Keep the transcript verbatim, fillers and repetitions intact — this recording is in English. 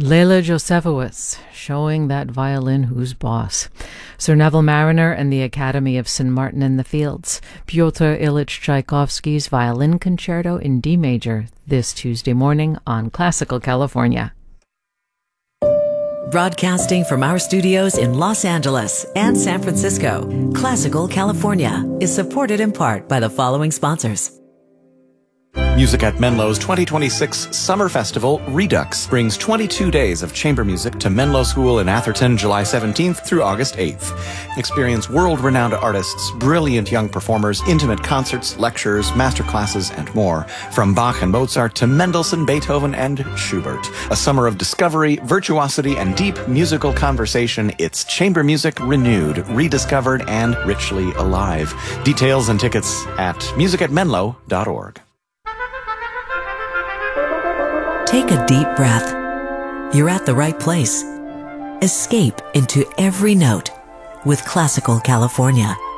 Leila Josephowitz, showing that violin who's boss. Sir Neville Mariner and the Academy of Saint Martin in the Fields. Pyotr Ilyich Tchaikovsky's Violin Concerto in D major this Tuesday morning on Classical California. Broadcasting from our studios in Los Angeles and San Francisco, Classical California is supported in part by the following sponsors. Music at Menlo's twenty twenty-six Summer Festival Redux brings twenty-two days of chamber music to Menlo School in Atherton, July seventeenth through August eighth. Experience world-renowned artists, brilliant young performers, intimate concerts, lectures, masterclasses, and more. From Bach and Mozart to Mendelssohn, Beethoven, and Schubert. A summer of discovery, virtuosity, and deep musical conversation. It's chamber music renewed, rediscovered, and richly alive. Details and tickets at music at menlo dot org. Take a deep breath. You're at the right place. Escape into every note with Classical California.